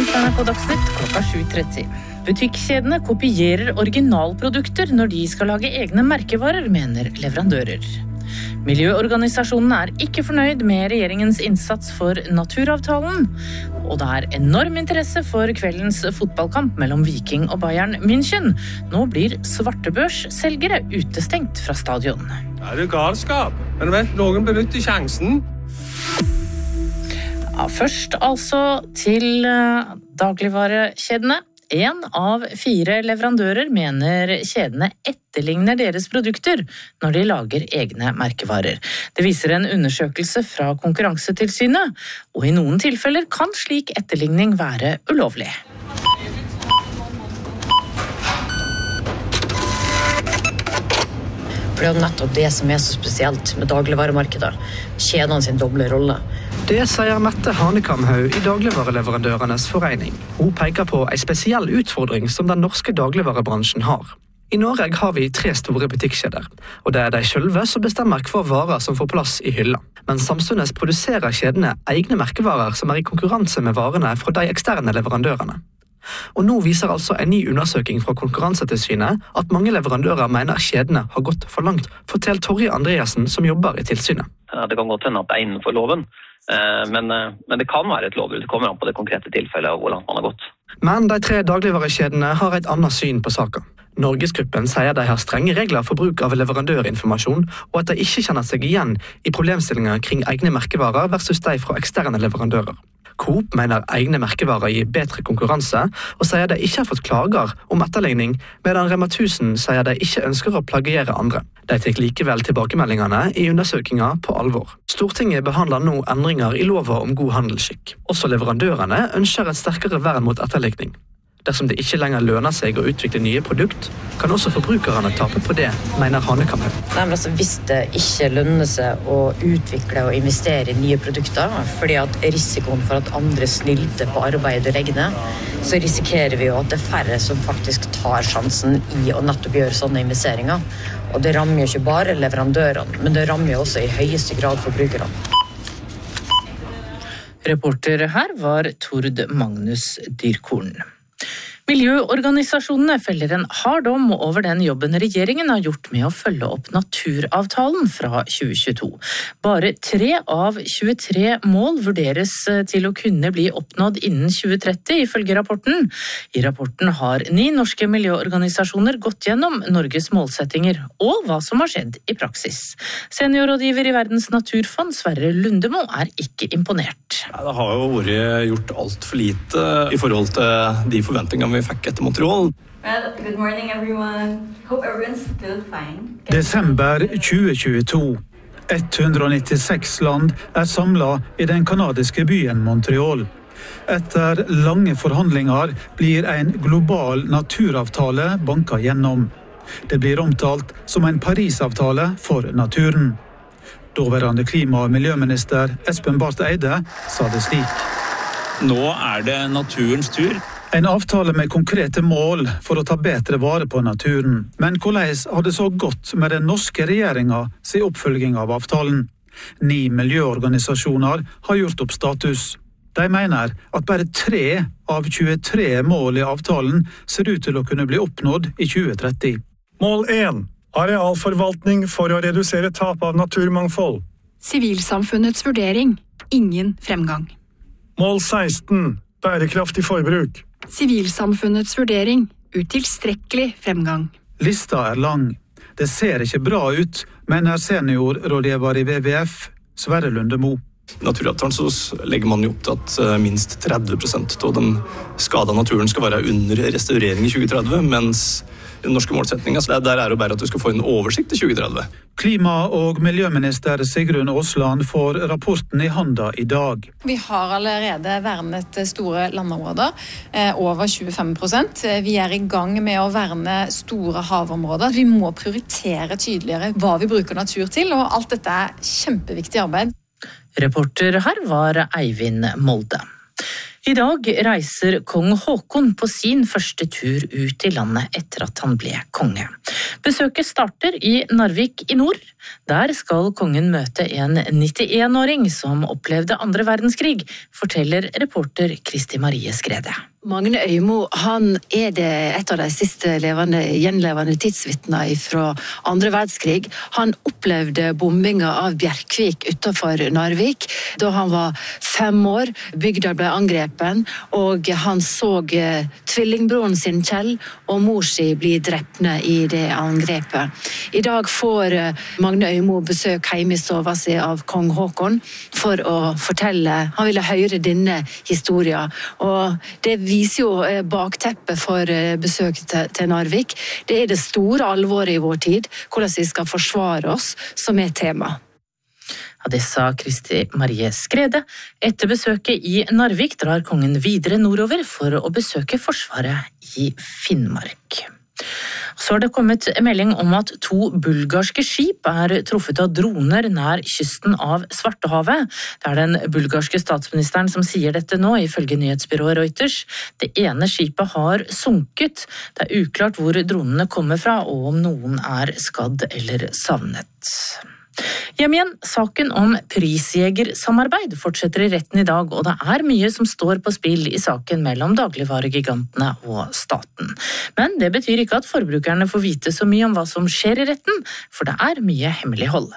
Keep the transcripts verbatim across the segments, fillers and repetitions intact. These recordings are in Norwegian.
er på Dagsnytt klokka sju tretti. Butikkjedene kopierer originalprodukter når de skal lage egne merkevarer, mener leverandører. Miljøorganisasjonene er ikke fornøyd med regjeringens innsats for naturavtalen, og det er enorm interesse for kveldens fotballkamp mellom Viking og Bayern München. Nå blir svartebørsselgere utestengt fra stadion. Det er jo galskap, men vet, noen benytter sjansen. Ja, først altså til dagligvarekjedene. En av fire leverandører mener kjedene etterligner deres produkter når de lager egne merkevarer. Det viser en undersøkelse fra Konkurransetilsynet, og i noen tilfeller kan slik etterligning være ulovlig. For det er jo nettopp det som er så spesielt med dagligvaremarkedet. Kjedene sin doble rolle. Det sier Mette Hanekamhaug i Dagligvareleverandørenes forening. Hun peker på en spesiell utfordring som den norske dagligvarebransjen har. I Norge har vi tre store butikkjeder, og det er de selve som bestemmer hva varer som får plass i hylla. Men samtidig produserer kjedene egne merkevarer som er i konkurranse med varene fra de eksterne leverandørene. Og nå viser altså en ny undersøking fra Konkurransetilsynet at mange leverandører mener kjedene har gått for langt, forteller Torje Andreassen som jobber i tilsynet. Ja, det kan godt hende at det er innenfor loven, men, men det kan være et lovbrudd. Det kommer an på det konkrete tilfellet og hvor langt man har gått. Men de tre dagligvarekjedene har et annet syn på saken. Norgesgruppen sier de har strenge regler for bruk av leverandørinformasjon, og at de ikke kjenner seg igjen i problemstillinger kring egne merkevarer versus de fra eksterne leverandører. Coop mener egne merkevarer gir bedre konkurranse, og sier de ikke har fått klager om etterligning, medan Rema tusen sier de ikke ønsker å plagiere andre. De tar likevel tilbakemeldingene i undersøkelser på alvor. Stortinget behandler nå endringer i lova om god handelsskikk. Også leverandørene ønsker et sterkere vern mot etterligning. Dersom det ikke lenger lønner seg å utvikle nye produkt, kan også forbrukerne tape på det, mener Hanekamhaug. Nei, men altså, hvis det ikke lønner seg å utvikle og investere i nye produkter, fordi at risikoen for at andre snylter på arbeidet legger ned, så risikerer vi jo at det er færre som faktisk tar sjansen i å nettopp gjøre sånne investeringer. Og det rammer jo ikke bare leverandørene, men det rammer jo også i høyeste grad forbrukerne. Reporter her var Tord Magnus Dyrkorn. Miljøorganisasjonene feller en hard dom over den jobben regjeringen har gjort med å følge opp naturavtalen fra tjue tjueto. Bare tre av tjuetre mål vurderes til å kunne bli oppnådd innen tjue tretti, ifølge rapporten. I rapporten har ni norske miljøorganisasjoner gått gjennom Norges målsettinger og hva som har skjedd i praksis. Seniorrådgiver i Verdens naturfond, Sverre Lundemo, er ikke imponert. Ja, det har jo vært gjort alt for lite i forhold til de forventningene vi fikk etter Montreal. Well, good morning everyone. Hope everyone's still fine. Desember tjue tjueto. ett hundre nittiseks land er samlet i den kanadiske byen Montreal. Etter lange forhandlinger blir en global naturavtale banket gjennom. Det blir omtalt som en Parisavtale for naturen. Daværende klima- og miljøminister Espen Barth Eide sa det slik. Nå er det naturens tur. En avtale med konkrete mål for å ta bedre vare på naturen. Men hvordan har det så gått med den norske regjeringen sin oppfølging av avtalen? Ni miljøorganisasjoner har gjort opp status. De mener at bare tre av tjuetre mål i avtalen ser ut til å kunne bli oppnådd i tjue tretti. Mål én. Arealforvaltning for å redusere tap av naturmangfold. Sivilsamfunnets vurdering. Ingen fremgang. Mål seksten. Bærekraftig forbruk. Sivilsamfunnets vurdering. Utilstrekkelig fremgang. Lista er lang. Det ser ikke bra ut, mener seniorrådgiver i W W F, Sverre Lundemo. I naturavtalen så legger man jo opp til at minst tretti prosent av den skadede naturen skal være under restaurering i tjue tretti, mens den norske målsetningen, så der er det bare at du skal få en oversikt i tjue tretti. Klima- og miljøminister Sigrun Aasland får rapporten i handa i dag. Vi har allerede vernet store landområder, over tjuefem prosent. Vi er i gang med å verne store havområder. Vi må prioritere tydeligere hva vi bruker natur til, og alt dette er kjempeviktig arbeid. Reporter her var Eivind Molde. I dag reiser kong Håkon på sin første tur ut i landet etter at han ble konge. Besøket starter i Narvik i nord. Der skal kongen møte en nittien-åring som opplevde andre verdenskrig, forteller reporter Kristi Marie Skrede. Magne Øymo, han er det et av de siste levende, gjenlevende tidsvittner fra andre verdenskrig. Han opplevde bombinga av Bjerkvik utenfor Narvik da han var fem år. Bygda ble angrepen, og han så tvillingbroren sin Kjell og mor si bli drepne i det angrepet. I dag får Magne Øymo besøk hjemme i stova si av kong Håkon for å fortelle. Han ville høre denne historien, og det viser jo bakteppet for besøket til Narvik. Det er det store alvoret i vår tid, hvordan vi skal forsvare oss, som er tema. Ja, det sa Kristi Marie Skrede. Etter besøket i Narvik drar kongen videre nordover for å besøke forsvaret i Finnmark. Så har det kommet en melding om at to bulgarske skip er truffet av droner nær kysten av Svartehavet. Det er den bulgarske statsministeren som sier dette nå, ifølge nyhetsbyrået Reuters. Det ene skipet har sunket. Det er uklart hvor dronene kommer fra, og om noen er skadd eller savnet. Hjem igjen, saken om prisjegersamarbeid fortsetter i retten i dag, og det er mye som står på spill i saken mellom dagligvaregigantene og staten. Men det betyr ikke at forbrukerne får vite så mye om hva som skjer i retten, for det er mye hemmelighold.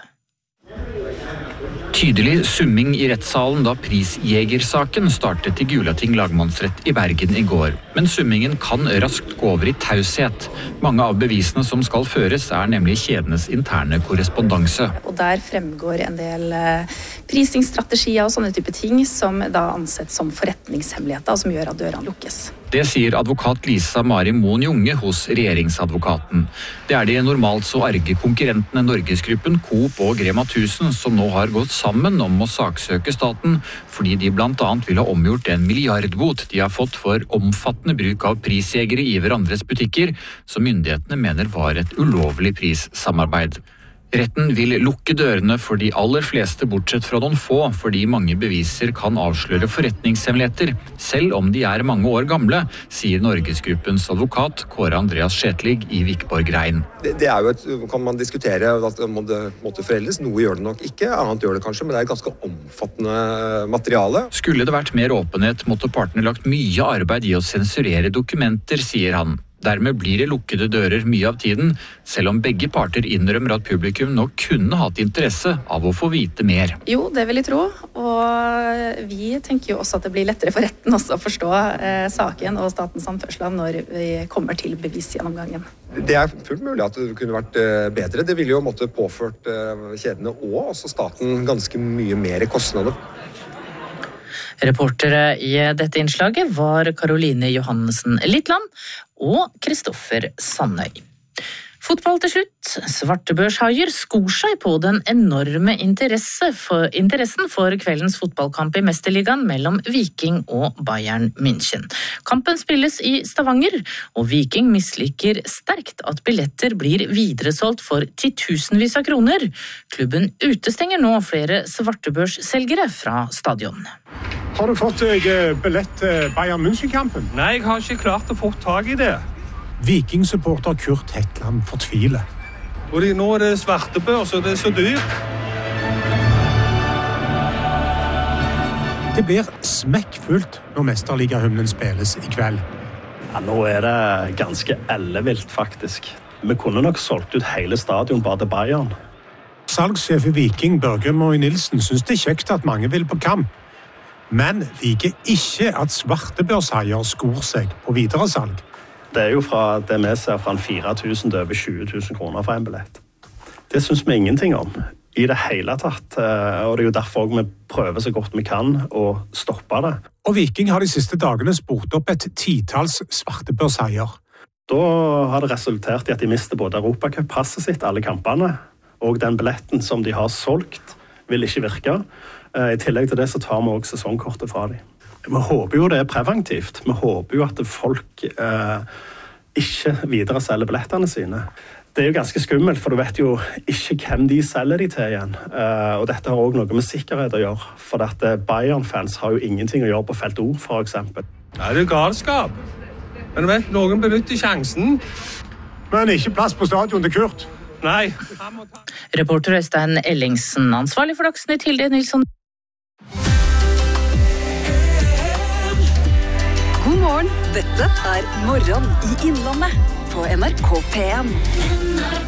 Tydelig summing i rettssalen da prisjegersaken startet i Gulating lagmannsrett i Bergen i går. Men summingen kan raskt gå over i taushet. Mange av bevisene som skal føres er nemlig kjedenes interne korrespondanse. Og der fremgår en del prisingsstrategier og sånne type ting som da ansett som forretningshemmeligheter, og som gjør at dørene lukkes. Det sier advokat Lisa Mari Moen Junge hos regjeringsadvokaten. Det er de normalt så arge konkurrentene Norgesgruppen, Coop og Rema tusen som nå har gått sammen om å saksøke staten, fordi de blant annet vil ha omgjort en milliardbot de har fått for omfattende bruk av prisjegere i hverandres butikker, som myndighetene mener var et ulovlig prissamarbeid. Retten vil lukke dørene for de aller fleste bortsett fra noen få, fordi mange beviser kan avsløre forretningshemmeligheter, selv om de er mange år gamle, sier Norgesgruppens advokat Kåre Andreas Skjetlig i Vikborg Rein. Det, det er jo et, kan man diskutere at det må det måtte foreldes, noe gjør det nok ikke, annet gjør det kanskje, men det er et ganske omfattende materiale. Skulle det vært mer åpenhet, måtte partene lagt mye arbeid i å sensurere dokumenter, sier han. Dermed blir det lukkede dører mye av tiden, selv om begge parter innrømmer at publikum nå kunne hatt interesse av å få vite mer. Jo, det vil jeg tro, og vi tenker jo også at det blir lettere for retten også å forstå eh, saken og statens anførsler når vi kommer til bevisgjennomgangen. Det er fullt mulig at det kunne vært bedre. Det ville jo måtte påført kjedene og også staten ganske mye mer kostnader. Reportere i dette innslaget var Karoline Johannessen Littland og Kristoffer Sandøy. Fotball til slutt. Svartebørshaier skor seg på den enorme interesse for, interessen for kveldens fotballkamp i Mesterligaen mellom Viking og Bayern München. Kampen spilles i Stavanger, og Viking misliker sterkt at billetter blir videresolgt for titusenvis av kroner. Klubben utestenger nå flere svartebørsselgere fra stadion. Har du fått deg billett til Bayern München-kampen? Nei, jeg har ikke klart å få tag i det. Viking-supporter Kurt Hetland fortviler. Og nå er det svartebørs, og det er så dyrt. Det blir smekkfullt når mesterligahymnen spilles i kveld. Ja, nå er det ganske ellevilt, faktisk. Vi kunne nok solgt ut hele stadion bare til Bayern. Salgssjef i Viking, Børge Moi Nilsen, synes det er kjekt at mange vil på kamp. Men liker ikke at svartebørshaier skor seg på videre salg. Det er jo fra det vi ser fra fire tusen til over tjue tusen kroner for en billett. Det synes vi ingenting om i det hele tatt, og det er jo derfor vi prøver så godt vi kan å stoppe det. Og Viking har de siste dagene spurt opp et titals svartebørshaier. Da har det resultert i at de mister både Europacup-passet sitt, alle kampene, og den billetten som de har solgt vil ikke virke. I tillegg til det så tar vi også sesongkortet fra dem. Vi håper jo det er preventivt. Vi håper jo at folk eh, ikke videre selger billettene sine. Det er jo ganske skummelt, for du vet jo ikke hvem de selger de til igjen. Uh, og dette har også noe med sikkerhet å gjøre, for at Bayern-fans har jo ingenting å gjøre på felt O, for eksempel. Det er jo galskap. Men du vet, noen benytter sjansen. Men ikke plass på stadion til Kurt. Nei. Reporter Øystein Ellingsen, ansvarlig for Dagsnytt, Hilde Nilsson. God morgen, dette er Morgen i Innlandet på N R K P en.